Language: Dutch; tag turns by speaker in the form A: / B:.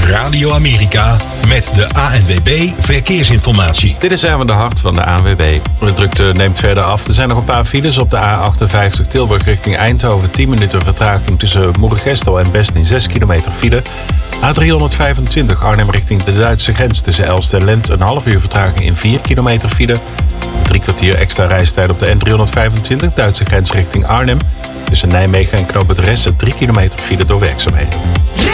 A: Radio Amerika met de ANWB Verkeersinformatie.
B: Dit is Erwin de Hart van de ANWB. De drukte neemt verder af. Er zijn nog een paar files op de A58 Tilburg richting Eindhoven. 10 minuten vertraging tussen Moergestel en Bestin, 6 kilometer file. A325 Arnhem richting de Duitse grens tussen Elst en Lent. Een half uur vertraging in 4 kilometer file. 3 kwartier extra reistijd op de N325 Duitse grens richting Arnhem. Tussen Nijmegen en Knoop het Ressen 3 kilometer file door werkzaamheden.